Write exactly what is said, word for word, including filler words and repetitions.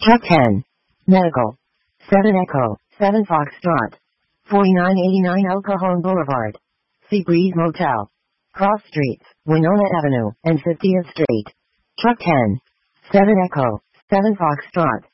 Truck ten. Medical. seven Echo, seven Foxtrot. forty-nine eighty-nine El Cajon Boulevard. Sea Breeze Motel. Cross Streets, Winona Avenue, and fiftieth Street. Truck ten. seven Echo, seven Foxtrot.